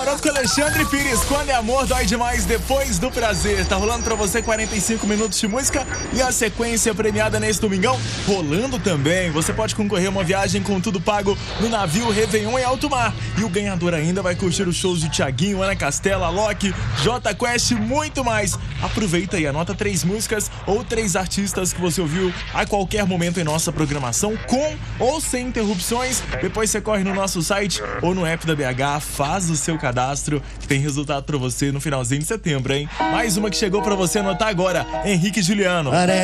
Com Alexandre Pires, quando é amor dói demais depois do prazer. Tá rolando pra você 45 minutos de música e a sequência premiada nesse domingão rolando também. Você pode concorrer a uma viagem com tudo pago no navio Réveillon em alto mar. E o ganhador ainda vai curtir os shows de Thiaguinho, Ana Castela, Loki, Jota Quest e muito mais. Aproveita e anota 3 músicas ou 3 artistas que você ouviu a qualquer momento em nossa programação, com ou sem interrupções. Depois você corre no nosso site ou no app da BH, faz o seu cadastro, que tem resultado pra você no finalzinho de setembro, hein? Mais uma que chegou pra você anotar agora, Henrique e Juliano.